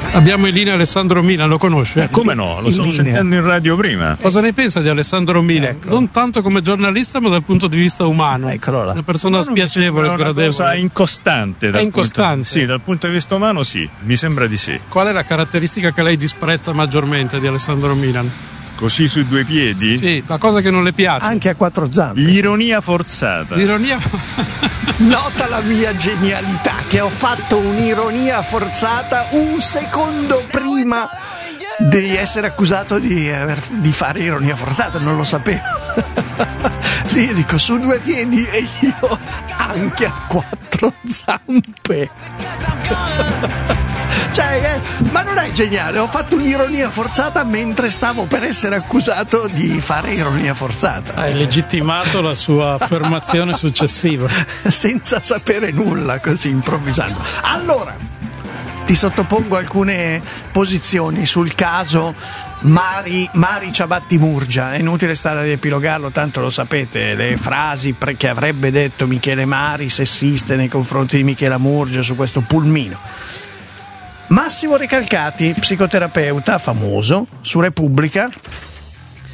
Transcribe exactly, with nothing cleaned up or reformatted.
Abbiamo in linea Alessandro Milan, lo conosce? Eh, come no, lo stavo sentendo in radio prima. Cosa ne pensa di Alessandro Milan? Ecco. Non tanto come giornalista, ma dal punto di vista umano. Eccolo là. Una persona No, spiacevole, è una sgradevole. cosa incostante. Dal È incostante? Punto, sì, dal punto di vista umano sì, mi sembra di sì. Qual è la caratteristica che lei disprezza maggiormente di Alessandro Milan? Così sui due piedi? Sì, la cosa che non le piace. Anche a quattro zampe. L'ironia forzata. L'ironia. Nota la mia genialità, che ho fatto un'ironia forzata un secondo prima di essere accusato di, aver, di fare ironia forzata, non lo sapevo. Lì io dico su due piedi e io anche a quattro zampe. Cioè, eh, ma non è geniale? Ho fatto un'ironia forzata mentre stavo per essere accusato di fare ironia forzata. Hai legittimato la sua affermazione successiva. Senza sapere nulla, così improvvisando. Allora, ti sottopongo alcune posizioni sul caso Mari, Mari Ciabatti Murgia. È inutile stare a riepilogarlo, tanto lo sapete, le frasi pre- che avrebbe detto Michele Mari, sessiste nei confronti di Michela Murgia su questo pulmino. Massimo Recalcati, psicoterapeuta famoso, su Repubblica,